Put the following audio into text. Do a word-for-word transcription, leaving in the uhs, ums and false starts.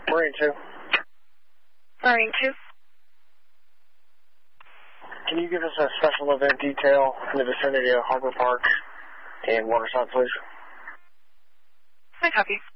Marine two. Marine two. Can you give us a special event detail in the vicinity of Harbor Park and Waterside, please? I copy.